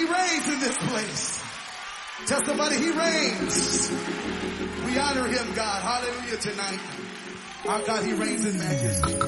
reigns in this place. Tell somebody he reigns. We honor him, God. Hallelujah tonight. Our God, he reigns in majesty.